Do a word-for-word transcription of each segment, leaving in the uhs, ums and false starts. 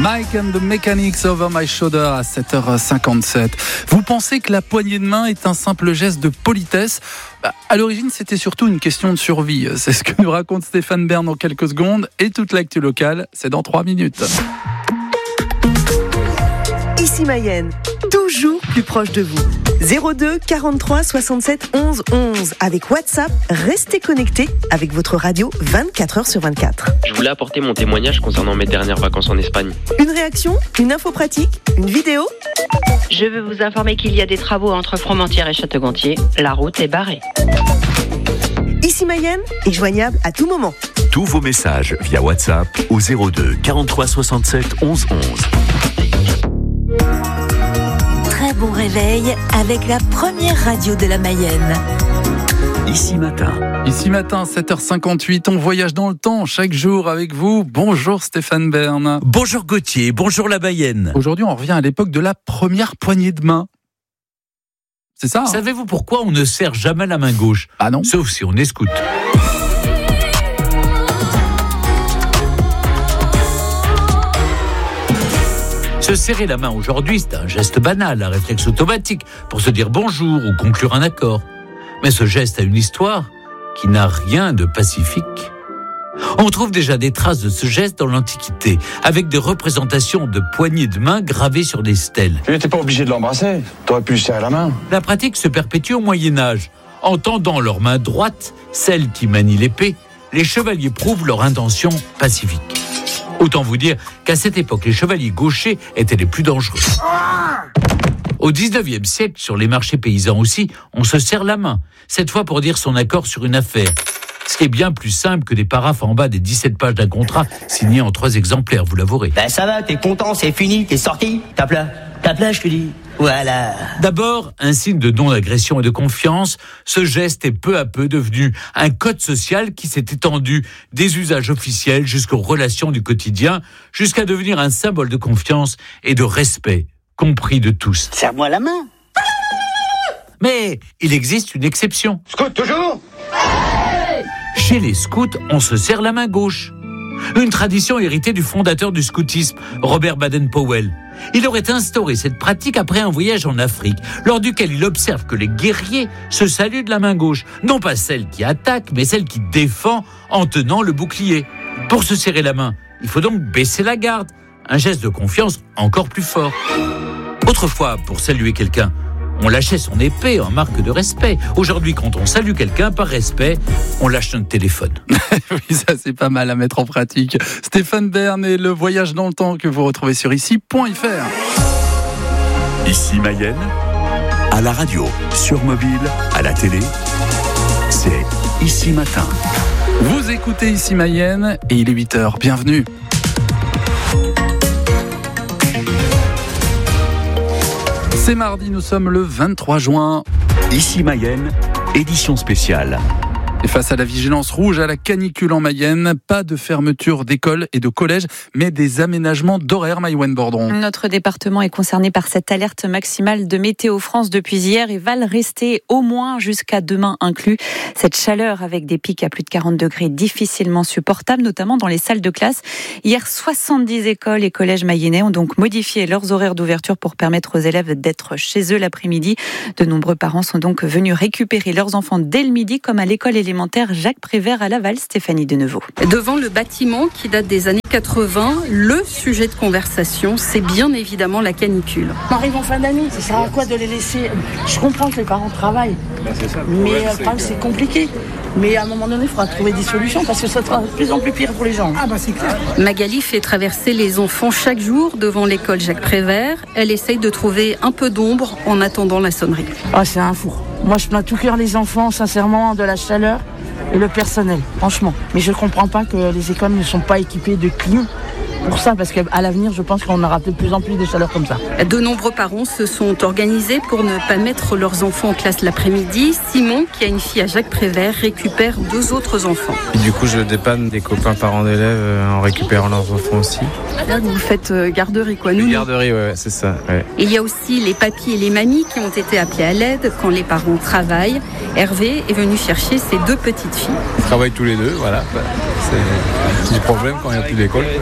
Mike and the Mechanics Over My Shoulder à sept heures cinquante-sept. Vous pensez que la poignée de main est un simple geste de politesse ? Bah, à l'origine, c'était surtout une question de survie. C'est ce que nous raconte Stéphane Bern en quelques secondes. Et toute l'actu locale, c'est dans trois minutes. Ici Mayenne, toujours plus proche de vous. zéro deux quarante-trois soixante-sept onze onze. Avec WhatsApp, restez connectés avec votre radio vingt-quatre heures sur vingt-quatre. Je voulais apporter mon témoignage concernant mes dernières vacances en Espagne. Une réaction, une info pratique, une vidéo. Je veux vous informer qu'il y a des travaux entre Fromentieres et Château-Gontier. La route est barrée. Ici Mayenne est joignable à tout moment. Tous vos messages via WhatsApp au zéro deux quarante-trois soixante-sept onze onze. Très bon réveil avec la première radio de la Mayenne. Ici matin. Ici matin, sept heures cinquante-huit, on voyage dans le temps chaque jour avec vous. Bonjour Stéphane Bern. Bonjour Gauthier, bonjour la Mayenne. Aujourd'hui, on revient à l'époque de la première poignée de main. C'est ça, hein ? Savez-vous pourquoi on ne serre jamais la main gauche ? Ah non ? Sauf si on est scout. Se serrer la main aujourd'hui, c'est un geste banal, un réflexe automatique pour se dire bonjour ou conclure un accord. Mais ce geste a une histoire qui n'a rien de pacifique. On trouve déjà des traces de ce geste dans l'Antiquité, avec des représentations de poignées de main gravées sur des stèles. Tu n'étais pas obligé de l'embrasser, t'aurais pu lui serrer la main. La pratique se perpétue au Moyen-Âge. En tendant leur main droite, celle qui manie l'épée, les chevaliers prouvent leur intention pacifique. Autant vous dire qu'à cette époque, les chevaliers gauchers étaient les plus dangereux. Au dix-neuvième siècle, sur les marchés paysans aussi, on se serre la main, cette fois pour dire son accord sur une affaire. Ce qui est bien plus simple que des paraphes en bas des dix-sept pages d'un contrat signé en trois exemplaires, vous l'avouerez. Ben ça va, t'es content, c'est fini, t'es sorti, tape là, tape là, je te dis. Voilà. D'abord, un signe de non-agression et de confiance, ce geste est peu à peu devenu un code social qui s'est étendu des usages officiels jusqu'aux relations du quotidien, jusqu'à devenir un symbole de confiance et de respect, compris de tous. Serre-moi la main. Mais il existe une exception. Scout toujours ? Chez les scouts, on se serre la main gauche. Une tradition héritée du fondateur du scoutisme, Robert Baden-Powell. Il aurait instauré cette pratique après un voyage en Afrique, lors duquel il observe que les guerriers se saluent de la main gauche. Non pas celle qui attaque, mais celle qui défend en tenant le bouclier. Pour se serrer la main, il faut donc baisser la garde. Un geste de confiance encore plus fort. Autrefois, pour saluer quelqu'un, on lâchait son épée en marque de respect. Aujourd'hui, quand on salue quelqu'un par respect, on lâche notre téléphone. Oui, ça c'est pas mal à mettre en pratique. Stéphane Bern et le voyage dans le temps que vous retrouvez sur ici point f r. Ici Mayenne, à la radio, sur mobile, à la télé, c'est Ici matin. Vous écoutez Ici Mayenne et il est huit heures. Bienvenue. C'est mardi, nous sommes le vingt-trois juin. Ici Mayenne, édition spéciale. Et face à la vigilance rouge, à la canicule en Mayenne, pas de fermeture d'écoles et de collèges, mais des aménagements d'horaires, Maïwenn Bordron. Notre département est concerné par cette alerte maximale de Météo France depuis hier et va le rester au moins jusqu'à demain inclus. Cette chaleur avec des pics à plus de quarante degrés difficilement supportable, notamment dans les salles de classe. Hier, soixante-dix écoles et collèges mayennais ont donc modifié leurs horaires d'ouverture pour permettre aux élèves d'être chez eux l'après-midi. De nombreux parents sont donc venus récupérer leurs enfants dès le midi, comme à l'école élémentaire Jacques Prévert à Laval. Stéphanie Denevaux. Devant le bâtiment qui date des années quatre-vingts, le sujet de conversation, c'est bien évidemment la canicule. On arrive en fin d'année, ça sert à quoi de les laisser ? Je comprends que les parents travaillent, ben c'est ça, le mais problème, c'est... c'est compliqué. Mais à un moment donné, il faudra trouver des solutions parce que ça sera de plus en plus pire pour les gens. Ah bah c'est clair. Magali fait traverser les enfants chaque jour devant l'école Jacques Prévert. Elle essaye de trouver un peu d'ombre en attendant la sonnerie. Ah, c'est un four. Moi, je plains tout cœur les enfants, sincèrement, de la chaleur et le personnel, franchement. Mais je ne comprends pas que les écoles ne sont pas équipées de clim. Pour ça, parce qu'à l'avenir, je pense qu'on aura de plus en plus de chaleur comme ça. De nombreux parents se sont organisés pour ne pas mettre leurs enfants en classe l'après-midi. Simon, qui a une fille à Jacques Prévert, récupère deux autres enfants. Et du coup, je dépanne des copains parents d'élèves en récupérant leurs enfants aussi. Là, vous faites garderie, quoi, nous. Garderie, ouais, c'est ça. Ouais. Il y a aussi les papis et les mamies qui ont été appelés à l'aide quand les parents travaillent. Hervé est venu chercher ses deux petites filles. Ils travaillent tous les deux, voilà. C'est un petit problème quand il n'y a plus d'école. On va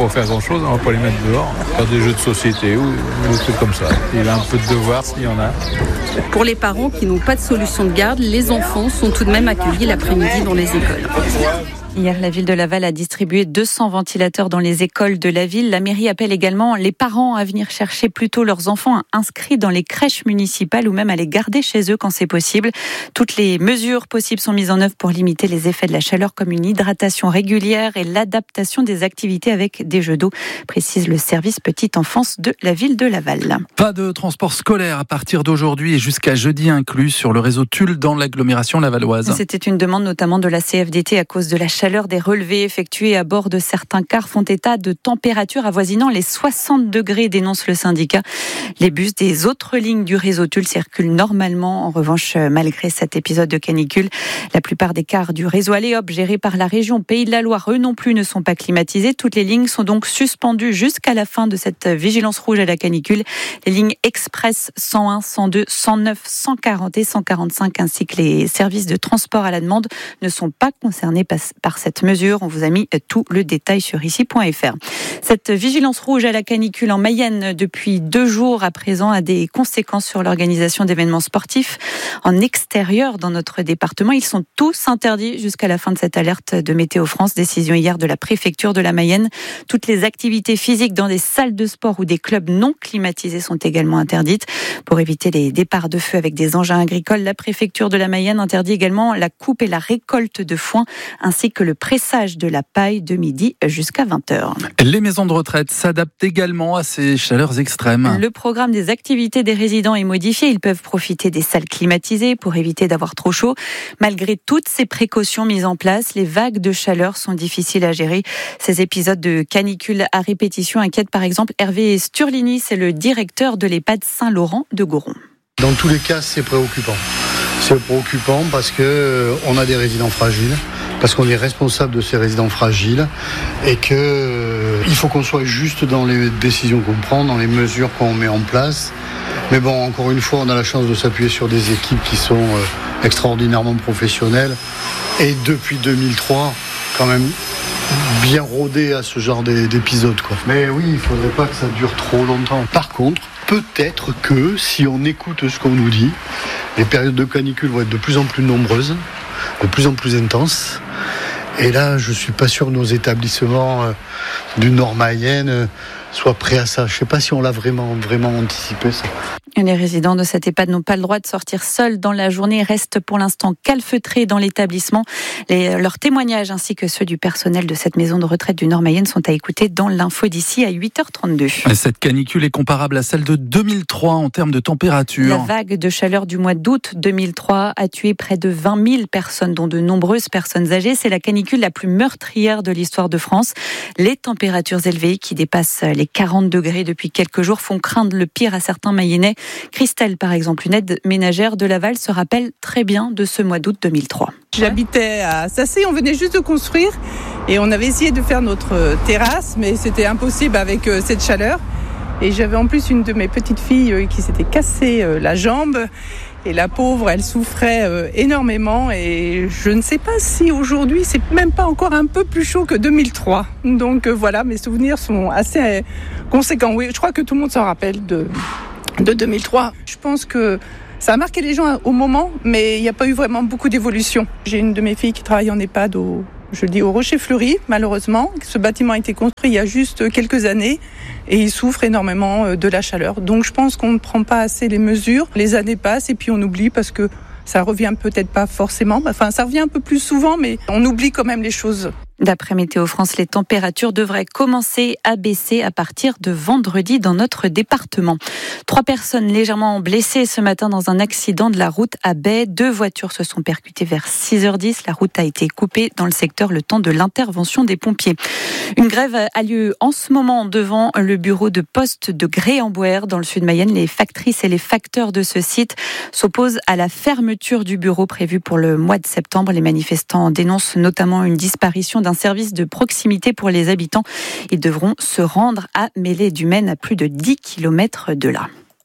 pas faire grand-chose, on va pas les mettre dehors. Faire des jeux de société ou des trucs comme ça. Il a un peu de devoir s'il y en a. Pour les parents qui n'ont pas de solution de garde, les enfants sont tout de même accueillis l'après-midi dans les écoles. Hier, la ville de Laval a distribué deux cents ventilateurs dans les écoles de la ville. La mairie appelle également les parents à venir chercher plutôt leurs enfants inscrits dans les crèches municipales ou même à les garder chez eux quand c'est possible. Toutes les mesures possibles sont mises en œuvre pour limiter les effets de la chaleur, comme une hydratation régulière et l'adaptation des activités avec des jeux d'eau, précise le service petite enfance de la ville de Laval. Pas de transport scolaire à partir d'aujourd'hui et jusqu'à jeudi inclus sur le réseau Tulle dans l'agglomération lavalloise. C'était une demande notamment de la C F D T à cause de la chaleur. Des relevés effectués à bord de certains cars font état de températures avoisinant les soixante degrés, dénonce le syndicat. Les bus des autres lignes du réseau Tulle circulent normalement. En revanche, malgré cet épisode de canicule, la plupart des cars du réseau Aléop, gérés par la région Pays de la Loire, eux non plus ne sont pas climatisés. Toutes les lignes sont donc suspendues jusqu'à la fin de cette vigilance rouge à la canicule. Les lignes express cent un, cent deux, cent neuf, cent quarante et cent quarante-cinq ainsi que les services de transport à la demande ne sont pas concernés par cette mesure. On vous a mis tout le détail sur ici point f r. Cette vigilance rouge à la canicule en Mayenne depuis deux jours à présent a des conséquences sur l'organisation d'événements sportifs en extérieur dans notre département. Ils sont tous interdits jusqu'à la fin de cette alerte de Météo France. Décision hier de la préfecture de la Mayenne. Toutes les activités physiques dans des salles de sport ou des clubs non climatisés sont également interdites. Pour éviter les départs de feu avec des engins agricoles, la préfecture de la Mayenne interdit également la coupe et la récolte de foin ainsi que le pressage de la paille de midi jusqu'à vingt heures. Les maisons de retraite s'adaptent également à ces chaleurs extrêmes. Le programme des activités des résidents est modifié. Ils peuvent profiter des salles climatisées pour éviter d'avoir trop chaud. Malgré toutes ces précautions mises en place, les vagues de chaleur sont difficiles à gérer. Ces épisodes de canicule à répétition inquiètent par exemple Hervé Sturlini, c'est le directeur de l'EHPAD Saint-Laurent de Goron. Dans tous les cas, c'est préoccupant. C'est préoccupant parce qu'on a des résidents fragiles, parce qu'on est responsable de ces résidents fragiles et qu'il euh, faut qu'on soit juste dans les décisions qu'on prend, dans les mesures qu'on met en place. Mais bon, encore une fois, on a la chance de s'appuyer sur des équipes qui sont euh, extraordinairement professionnelles et depuis deux mille trois, quand même bien rodées à ce genre d'épisodes, quoi. Mais oui, il ne faudrait pas que ça dure trop longtemps. Par contre, peut-être que si on écoute ce qu'on nous dit, les périodes de canicule vont être de plus en plus nombreuses, de plus en plus intenses. Et là, je ne suis pas sûr que nos établissements euh, du Nord Mayenne euh, soient prêts à ça. Je ne sais pas si on l'a vraiment, vraiment anticipé, ça. Les résidents de cette EHPAD n'ont pas le droit de sortir seuls dans la journée et restent pour l'instant calfeutrés dans l'établissement. Les, leurs témoignages ainsi que ceux du personnel de cette maison de retraite du Nord Mayenne sont à écouter dans l'info d'ici à huit heures trente-deux. Cette canicule est comparable à celle de deux mille trois en termes de température. La vague de chaleur du mois d'août deux mille trois a tué près de vingt mille personnes, dont de nombreuses personnes âgées. C'est la canicule la plus meurtrière de l'histoire de France. Les températures élevées qui dépassent les quarante degrés depuis quelques jours font craindre le pire à certains Mayennais. Christelle, par exemple, une aide ménagère de Laval, se rappelle très bien de ce mois d'août deux mille trois. J'habitais à Sassy, on venait juste de construire et on avait essayé de faire notre terrasse, mais c'était impossible avec cette chaleur. Et j'avais en plus une de mes petites filles qui s'était cassée la jambe. Et la pauvre, elle souffrait énormément. Et je ne sais pas si aujourd'hui, c'est même pas encore un peu plus chaud que deux mille trois. Donc voilà, mes souvenirs sont assez conséquents. Oui, je crois que tout le monde s'en rappelle de... de deux mille trois. Je pense que ça a marqué les gens au moment, mais il n'y a pas eu vraiment beaucoup d'évolution. J'ai une de mes filles qui travaille en EHPAD au, je dis au Rocher Fleuri, malheureusement. Ce bâtiment a été construit il y a juste quelques années et il souffre énormément de la chaleur. Donc je pense qu'on ne prend pas assez les mesures. Les années passent et puis on oublie parce que ça revient peut-être pas forcément. Enfin, ça revient un peu plus souvent, mais on oublie quand même les choses. D'après Météo France, les températures devraient commencer à baisser à partir de vendredi dans notre département. Trois personnes légèrement blessées ce matin dans un accident de la route à Baie. Deux voitures se sont percutées vers six heures dix. La route a été coupée dans le secteur le temps de l'intervention des pompiers. Une grève a lieu en ce moment devant le bureau de poste de Gré-en-Boer dans le sud Mayenne. Les factrices et les facteurs de ce site s'opposent à la fermeture du bureau prévue pour le mois de septembre. Les manifestants dénoncent notamment une disparition d'un service de proximité pour les habitants. Ils devront se rendre à Mêlée-du-Maine, à plus de dix kilomètres de là.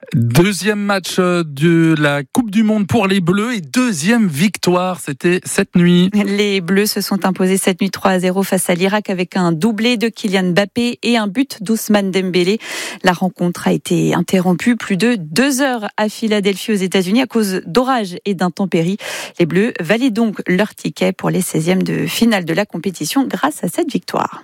Deuxième match de la Coupe du Monde pour les Bleus et deuxième victoire, c'était cette nuit. Les Bleus se sont imposés cette nuit trois à zéro face à l'Irak avec un doublé de Kylian Mbappé et un but d'Ousmane Dembélé. La rencontre a été interrompue plus de deux heures à Philadelphie aux États-Unis à cause d'orages et d'intempéries. Les Bleus valident donc leur ticket pour les seizièmes de finale de la compétition grâce à cette victoire.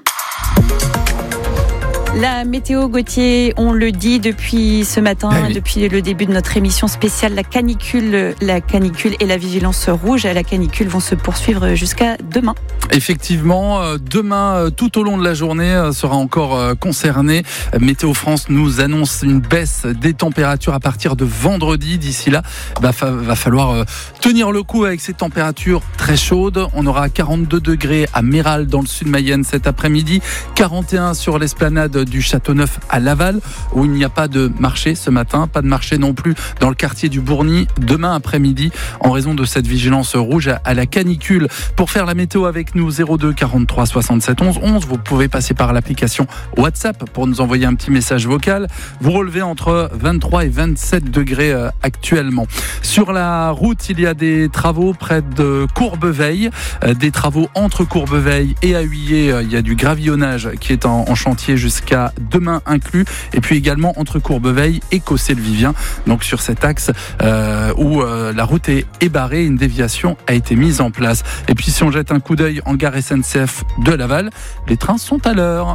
La météo, Gauthier, on le dit depuis ce matin, ah oui. depuis le début de notre émission spéciale, la canicule, la canicule et la vigilance rouge à la canicule vont se poursuivre jusqu'à demain. Effectivement, demain, tout au long de la journée, sera encore concerné. Météo France nous annonce une baisse des températures à partir de vendredi. D'ici là, bah, va falloir tenir le coup avec ces températures très chaudes. On aura quarante-deux degrés à Méral dans le sud Mayenne cet après-midi, quarante et un sur l'esplanade du Châteauneuf à Laval, où il n'y a pas de marché ce matin, pas de marché non plus dans le quartier du Bourgny demain après-midi, en raison de cette vigilance rouge à la canicule. Pour faire la météo avec nous, zéro deux quarante-trois soixante-sept onze onze, vous pouvez passer par l'application WhatsApp pour nous envoyer un petit message vocal. Vous relevez entre vingt-trois et vingt-sept degrés actuellement. Sur la route, il y a des travaux près de Courbeveille, des travaux entre Courbeveille et Ahuillé. Il y a du gravillonnage qui est en, en chantier jusqu'à demain inclus, et puis également entre Courbeveille et Cossé-le-Vivien, donc sur cet axe euh, où euh, la route est, est barrée, une déviation a été mise en place. Et puis si on jette un coup d'œil en gare S N C F de Laval, les trains sont à l'heure.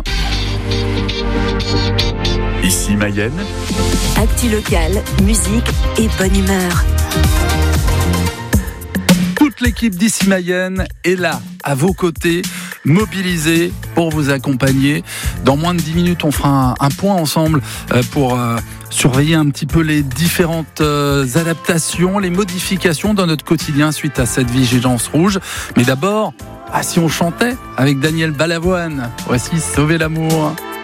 Ici Mayenne, actu locale, musique et bonne humeur. Toute l'équipe d'Ici Mayenne est là, à vos côtés, mobilisée pour vous accompagner. Dans moins de dix minutes, on fera un, un point ensemble euh, pour euh, surveiller un petit peu les différentes euh, adaptations, les modifications dans notre quotidien suite à cette vigilance rouge. Mais d'abord, ah, si on chantait avec Daniel Balavoine, voici Sauver l'amour.